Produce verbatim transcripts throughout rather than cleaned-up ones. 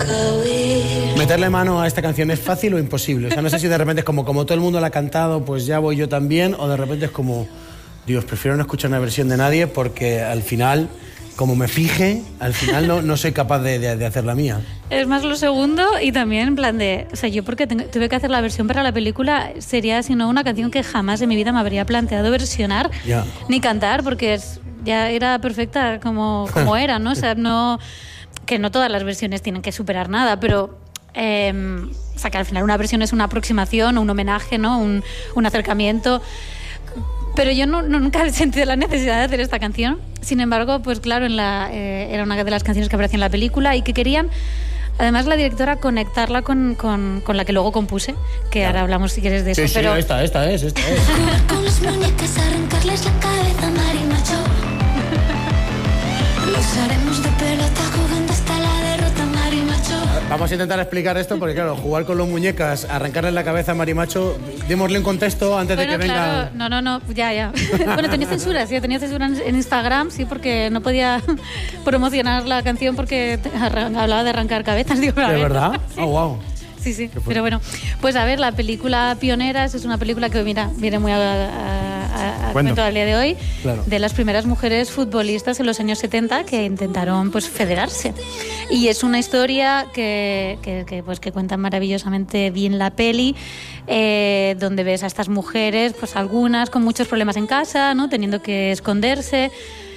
Meterle mano a esta canción es fácil o imposible. O sea, no sé si de repente es como, como todo el mundo la ha cantado, pues ya voy yo también, o de repente es como, Dios, prefiero no escuchar una versión de nadie porque al final, como me fije, al final no, no soy capaz de, de, de hacer la mía. Es más lo segundo y también en plan de... O sea, yo porque tengo, tuve que hacer la versión para la película, sería sino una canción que jamás en mi vida me habría planteado versionar Ya. ni cantar, porque es, ya era perfecta como, como era, ¿no? O sea, no... Que no todas las versiones tienen que superar nada, pero... Eh, o sea, que al final una versión es una aproximación, un homenaje, ¿no? Un, un acercamiento... Pero yo no, no, nunca he sentido la necesidad de hacer esta canción. Sin embargo, pues claro, en la, eh, era una de las canciones que aparecía en la película y que querían, además la directora, conectarla con, con, con la que luego compuse, que claro. Ahora hablamos si quieres de eso. Sí, pero... sí, esta, esta es, esta es. Con las muñecas arrancarles la cabeza, marimacho. Los haremos de pelota jugando hasta la derrota, marimacho. Vamos a intentar explicar esto porque, claro, jugar con los muñecas, arrancarle la cabeza a Marimacho, démosle un contexto antes bueno, de que claro, venga... No, no, no, ya, ya. Bueno, tenía censura, sí, tenía censura en Instagram, sí, porque no podía promocionar la canción porque hablaba de arrancar cabezas. Digo, ¿De verdad? Sí. Oh, wow. Sí, sí, pero bueno, pues a ver, la película Pioneras es una película que, mira, viene muy a, a, a bueno, cuento al día de hoy, claro. De las primeras mujeres futbolistas en los años setenta que intentaron, pues, federarse. Y es una historia que, que, que, pues, que cuenta maravillosamente bien la peli, eh, donde ves a estas mujeres, pues algunas con muchos problemas en casa, ¿no? Teniendo que esconderse.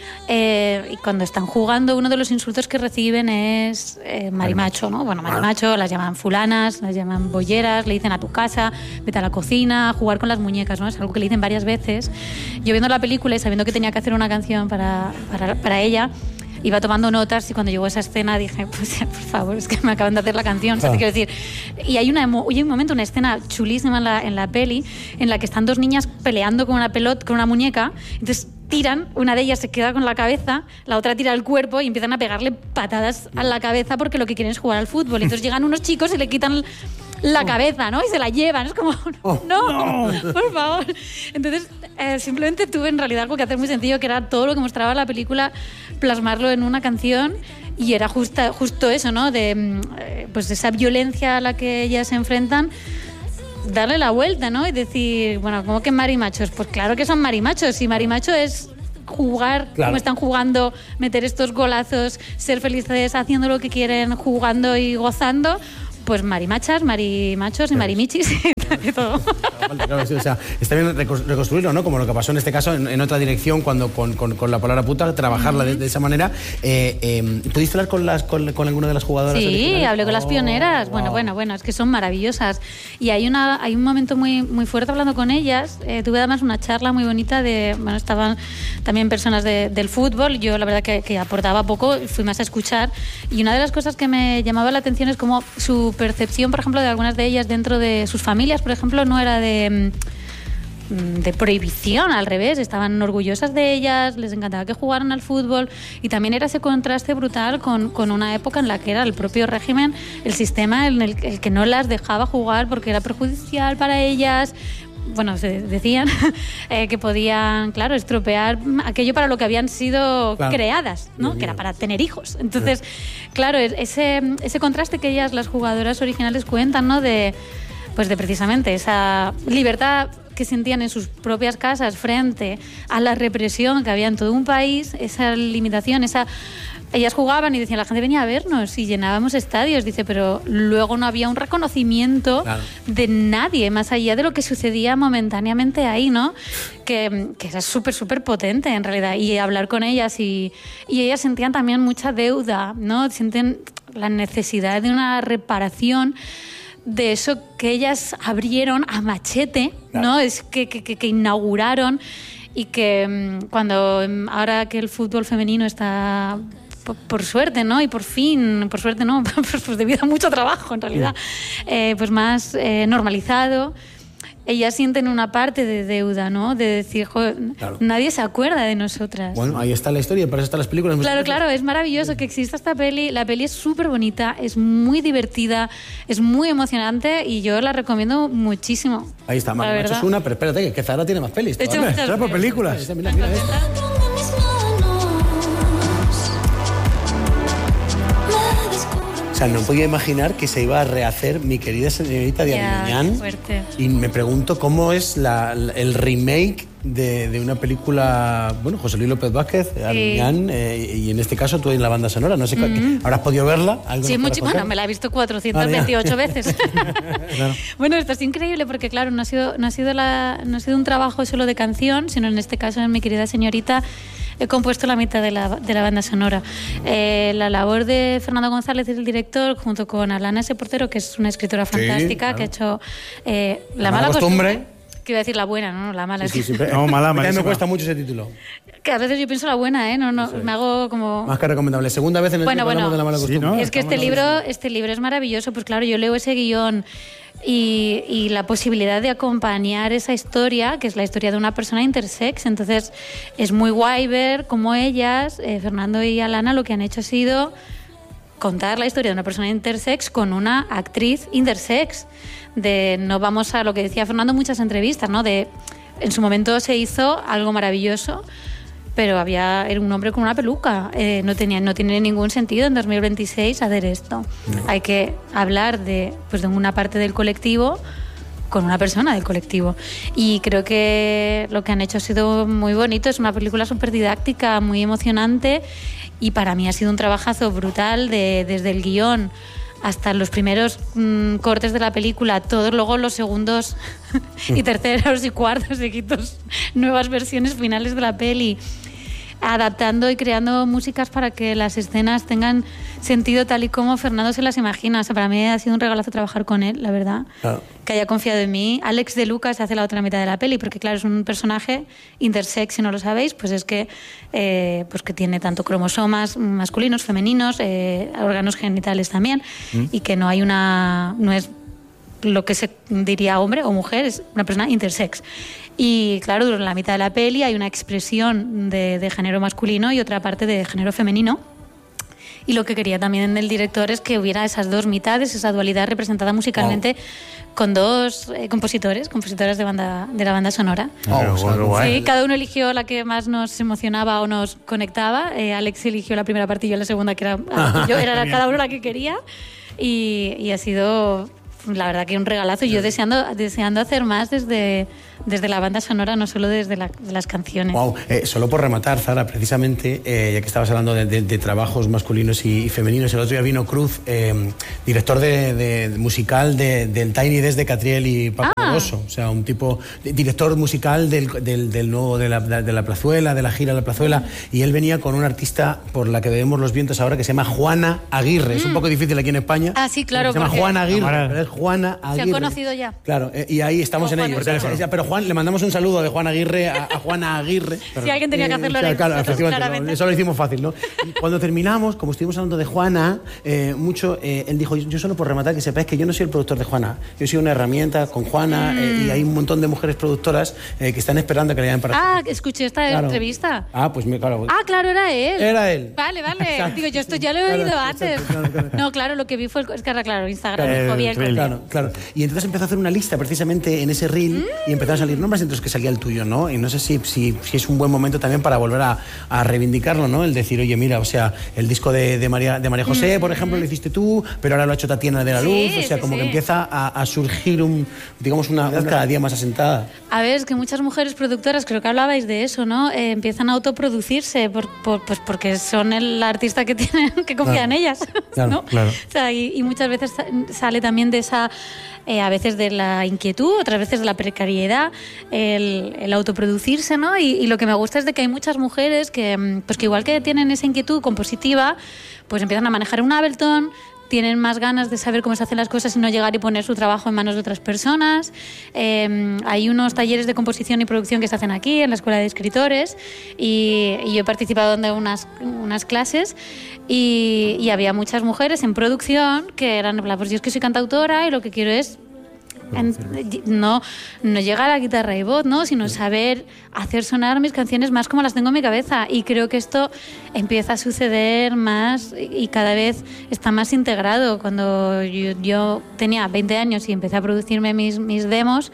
Eh, y cuando están jugando, uno de los insultos que reciben es eh, marimacho, ¿no? Bueno, marimacho, las llaman fulanas, las llaman bolleras, le dicen a tu casa, vete a la cocina, a jugar con las muñecas, ¿no? Es algo que le dicen varias veces. Yo viendo la película y sabiendo que tenía que hacer una canción para, para, para ella, iba tomando notas y cuando llegó esa escena dije, pues por favor, es que me acaban de hacer la canción, ¿sabes? Ah. Quiero decir, y hay, una, hay un momento, una escena chulísima en la, en la peli en la que están dos niñas peleando con una pelota, con una muñeca, entonces tiran, una de ellas se queda con la cabeza, la otra tira el cuerpo y empiezan a pegarle patadas a la cabeza porque lo que quieren es jugar al fútbol. Entonces llegan unos chicos y le quitan la oh. cabeza, ¿no? Y se la llevan. Es como, oh, no, no, por favor. Entonces, eh, simplemente tuve en realidad algo que hacer muy sencillo, que era todo lo que mostraba la película, plasmarlo en una canción. Y era justa, justo eso, ¿no? De eh, pues esa violencia a la que ellas se enfrentan, darle la vuelta, ¿no? Y decir, bueno, ¿cómo que marimachos? Pues claro que son marimachos. Y marimacho es jugar, claro, como están jugando, meter estos golazos, ser felices haciendo lo que quieren, jugando y gozando. Pues marimachas, marimachos y marimichis y todo. O sea, está bien reconstruirlo, ¿no? Como lo que pasó en este caso en, en otra dirección, cuando con, con, con la palabra puta, trabajarla uh-huh. de, de esa manera. Eh, eh, ¿Pudiste hablar con, las, con, con alguna de las jugadoras? Sí, originales? Hablé con oh, las pioneras. Bueno, wow. bueno, bueno, es que son maravillosas. Y hay una hay un momento muy, muy fuerte hablando con ellas. Eh, tuve además una charla muy bonita de, bueno, estaban también personas de, del fútbol. Yo la verdad que, que aportaba poco, fui más a escuchar. Y una de las cosas que me llamaba la atención es cómo su percepción, por ejemplo, de algunas de ellas dentro de sus familias, por ejemplo, no era de, de prohibición, al revés, estaban orgullosas de ellas, les encantaba que jugaran al fútbol y también era ese contraste brutal con, con una época en la que era el propio régimen, el sistema en el, el que no las dejaba jugar porque era perjudicial para ellas. Bueno, se decían eh, que podían, claro, estropear aquello para lo que habían sido claro. creadas, ¿no? Bien, que era para tener hijos. Entonces, claro, ese, ese contraste que ellas, las jugadoras originales, cuentan, ¿no? De, pues de precisamente esa libertad que sentían en sus propias casas frente a la represión que había en todo un país, esa limitación, esa... Ellas jugaban y decían, la gente venía a vernos y llenábamos estadios, dice, pero luego no había un reconocimiento claro. de nadie, más allá de lo que sucedía momentáneamente ahí, ¿no? Que, que era súper, súper potente en realidad. Y hablar con ellas y, y ellas sentían también mucha deuda, ¿no? Sienten la necesidad de una reparación de eso que ellas abrieron a machete, claro. ¿no? Es que, que, que, que inauguraron y que cuando ahora que el fútbol femenino está... Por, por suerte, ¿no? Y por fin, por suerte no, pues debido a mucho trabajo en realidad, eh, pues más eh, normalizado. Ellas sienten una parte de deuda, ¿no? De decir, joder, claro. nadie se acuerda de nosotras. Bueno, ahí está la historia, para eso están las películas. Claro, claro, es maravilloso que exista esta peli. La peli es súper bonita, es muy divertida, es muy emocionante y yo la recomiendo muchísimo. Ahí está, Marimacho es una, pero espérate, que Zahara tiene más pelis. Será por películas. Esta, mira, mira esta. O sea, no podía imaginar que se iba a rehacer Mi querida señorita de Arguiñán. Y me pregunto cómo es la, la, el remake de, de una película, bueno, José Luis López Vázquez, sí. Arguiñán, eh, y en este caso tú en la banda sonora. No sé, mm-hmm. ¿habrás podido verla? Sí, mucho, bueno, me la he visto cuatrocientas veintiocho vale, veces. Claro. Bueno, esto es increíble porque, claro, no ha sido, no ha sido la, no ha sido un trabajo solo de canción, sino en este caso en Mi querida señorita he compuesto la mitad de la, de la banda sonora. Eh, la labor de Fernando González, el director, junto con Alana S. Portero, que es una escritora fantástica, sí, claro. que ha hecho eh, La, la mala costumbre. costumbre. Que iba a decir la buena, no, la mala. Sí, sí, siempre. No, mala, mala. Me cuesta mucho ese título. Que a veces yo pienso la buena, ¿eh? No, no, sí. me hago como... Más que recomendable. Segunda vez en el bueno, bueno, de La mala costumbre. Sí, ¿no? Es que este libro, este libro es maravilloso. Pues claro, yo leo ese guión y, y la posibilidad de acompañar esa historia, que es la historia de una persona intersex. Entonces, es muy guay ver cómo ellas, eh, Fernando y Alana, lo que han hecho ha sido contar la historia de una persona intersex con una actriz intersex. De no vamos a lo que decía Fernando en muchas entrevistas, ¿no? De en su momento se hizo algo maravilloso, pero había era un hombre con una peluca. Eh, no tenía no tiene ningún sentido en dos mil veintiséis hacer esto. No. Hay que hablar de pues de una parte del colectivo con una persona del colectivo. Y creo que lo que han hecho ha sido muy bonito. Es una película súper didáctica, muy emocionante, y para mí ha sido un trabajazo brutal de, desde el guión hasta los primeros mmm, cortes de la película, todos luego los segundos y terceros y cuartos y quintos, nuevas versiones finales de la peli, adaptando y creando músicas para que las escenas tengan sentido tal y como Fernando se las imagina. O sea, para mí ha sido un regalazo trabajar con él, la verdad. Claro. Que haya confiado en mí. Alex de Lucas hace la otra mitad de la peli, porque claro, es un personaje intersex, si no lo sabéis, pues es que, eh, pues que tiene tanto cromosomas masculinos, femeninos, eh, órganos genitales también, ¿Mm? Y que no hay una... no es lo que se diría hombre o mujer, es una persona intersex. Y claro, durante la mitad de la peli hay una expresión de, de género masculino y otra parte de género femenino. Y lo que quería también el director es que hubiera esas dos mitades, esa dualidad representada musicalmente, wow. con dos eh, compositores, compositoras de banda de la banda sonora. Oh, oh, sí, cada uno eligió la que más nos emocionaba o nos conectaba. Eh, Alex eligió la primera parte y yo la segunda, que era, yo, era cada uno la que quería. Y, y ha sido... la verdad que un regalazo. Yo deseando, deseando hacer más desde, desde la banda sonora, no solo desde la, de las canciones. Wow. Eh, solo por rematar, Zara, precisamente, eh, ya que estabas hablando de, de, de trabajos masculinos y, y femeninos, el otro día vino Cruz, eh, director de, de, de musical de, del Tiny Desk de Catriel y Paco ah. Oso. O sea, un tipo, director musical del, del, del nuevo de la, de la Plazuela, de la gira de la Plazuela, y él venía con una artista por la que debemos los vientos ahora, que se llama Juana Aguirre. Mm. Es un poco difícil aquí en España. Ah, sí, claro. Se llama porque... Juana Aguirre, pero es Juana Aguirre. Se ha conocido ya. Claro, eh, y ahí estamos oh, en ello. Pero Juan, le mandamos un saludo de Juan Aguirre a, a Juana Aguirre. Si alguien tenía que hacerlo, eh, claro, nosotros, efectivamente, no, eso lo hicimos fácil, ¿no? Y cuando terminamos, como estuvimos hablando de Juana, eh, mucho, eh, él dijo, yo solo por rematar, que sepáis que yo no soy el productor de Juana, yo soy una herramienta con Juana, mm. eh, y hay un montón de mujeres productoras eh, que están esperando que le llamen para... Ah, escuché esta claro. entrevista. Ah, pues me, claro. Ah, claro, era él. Era él. Vale, vale. Exacto. Digo, yo esto ya lo he oído claro, antes. Exacto, claro, claro. No, claro, lo que vi fue, el, es que ahora, claro, Instagram eh, dijo bien. Claro, claro. Y entonces empezó a hacer una lista precisamente en ese reel mm. y empezaron a salir nombres, entre los que salía el tuyo, ¿no? Y no sé si, si, si es un buen momento también para volver a, a reivindicarlo, ¿no? El decir, oye, mira, o sea, el disco de, de, María, de María José, mm. por ejemplo, lo hiciste tú, pero ahora lo ha hecho Tatiana de la Luz, sí, o sea, sí, como sí. que empieza a, a surgir un, digamos, una edad cada día más asentada. A ver, es que muchas mujeres productoras, creo que hablabais de eso, ¿no? Eh, empiezan a autoproducirse por, por, pues porque son el artista que tienen, que confía claro. en ellas, claro, ¿no? Claro. O sea, y, y muchas veces sale también de esa... Eh, a veces de la inquietud, otras veces de la precariedad, el, el autoproducirse, ¿no? Y, y lo que me gusta es de que hay muchas mujeres que, pues que igual que tienen esa inquietud compositiva, pues empiezan a manejar un Ableton, tienen más ganas de saber cómo se hacen las cosas y no llegar y poner su trabajo en manos de otras personas. Eh, hay unos talleres de composición y producción que se hacen aquí, en la Escuela de Escritores, y, y yo he participado en unas, unas clases y, y había muchas mujeres en producción que eran, pues yo es que soy cantautora y lo que quiero es En, no, no llegar a la guitarra y voz, ¿no? Sino saber hacer sonar mis canciones más como las tengo en mi cabeza, y creo que esto empieza a suceder más y cada vez está más integrado. Cuando yo, yo tenía veinte años y empecé a producirme mis, mis demos,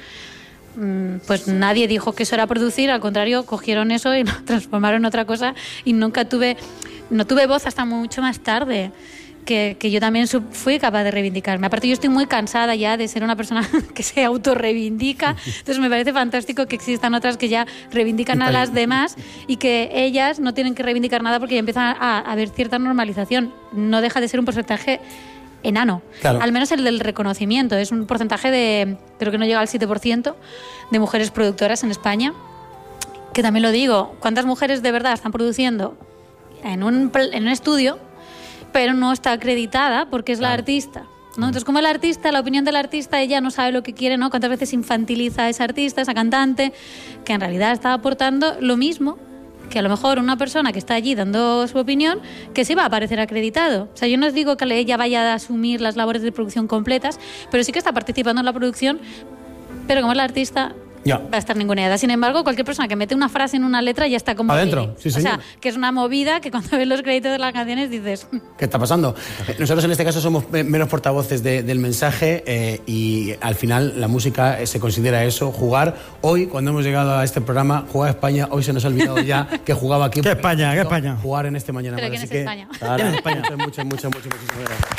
pues nadie dijo que eso era producir, al contrario, cogieron eso y lo transformaron en otra cosa, y nunca tuve, no tuve voz hasta mucho más tarde. que, que yo también fui capaz de reivindicarme. Aparte, yo estoy muy cansada ya de ser una persona que se autorreivindica, entonces me parece fantástico que existan otras que ya reivindican a las demás y que ellas no tienen que reivindicar nada porque ya empiezan a, a haber cierta normalización. No deja de ser un porcentaje enano, claro. Al menos el del reconocimiento. Es un porcentaje de, creo que no llega al siete por ciento de mujeres productoras en España, que también lo digo, ¿cuántas mujeres de verdad están produciendo en un, en un estudio, pero no está acreditada porque es claro. la artista, ¿no? Entonces, como el artista, la opinión del artista, ella no sabe lo que quiere, ¿no? Cuántas veces infantiliza a esa artista, esa cantante, que en realidad está aportando lo mismo que a lo mejor una persona que está allí dando su opinión, que sí va a aparecer acreditado. O sea, yo no os digo que ella vaya a asumir las labores de producción completas, pero sí que está participando en la producción, pero como es la artista... Ya. Va a estar ninguneada. Sin embargo, cualquier persona que mete una frase en una letra ya está como... Adentro, sí, o sea, que es una movida que cuando ves los créditos de las canciones dices... ¿Qué está pasando? Nosotros en este caso somos menos portavoces de, del mensaje eh, y al final la música se considera eso, jugar. Hoy, cuando hemos llegado a este programa, jugar a España, hoy se nos ha olvidado ya que jugaba aquí. ¿Qué España? ¿Qué España? Jugar en este Mañana Pero ¿quién es España? Claro, en España. Muchas, muchas, muchas, muchas, muchas gracias.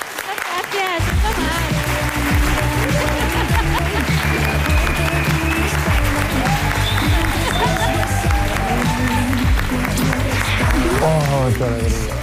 Gracias, Oh, qué alegría.